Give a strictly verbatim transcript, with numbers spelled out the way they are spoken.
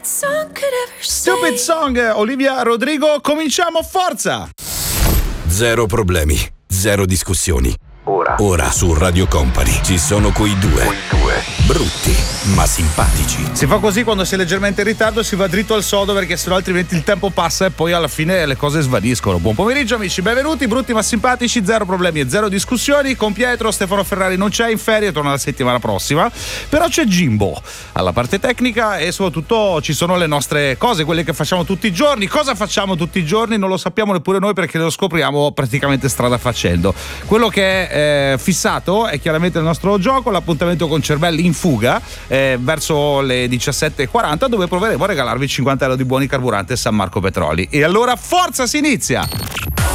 song could ever say. Stupid Song, Olivia Rodrigo, cominciamo, forza! Zero problemi, zero discussioni. Ora, Ora su Radio Company ci sono quei due, quei due brutti ma simpatici. Si fa così quando si è leggermente in ritardo, si va dritto al sodo perché sennò altrimenti il tempo passa e poi alla fine le cose svaniscono. Buon pomeriggio amici, benvenuti, brutti ma simpatici, zero problemi e zero discussioni. Con Pietro, Stefano Ferrari non c'è, in ferie, torna la settimana prossima, però c'è Jimbo alla parte tecnica e soprattutto ci sono le nostre cose, quelle che facciamo tutti i giorni. Cosa facciamo tutti i giorni? Non lo sappiamo neppure noi perché lo scopriamo praticamente strada facendo. Quello che è eh, fissato è chiaramente il nostro gioco, l'appuntamento con cervelli in fuga eh, verso le diciassette e quaranta, dove proveremo a regalarvi cinquanta euro di buoni carburante San Marco Petroli. E allora forza, si inizia!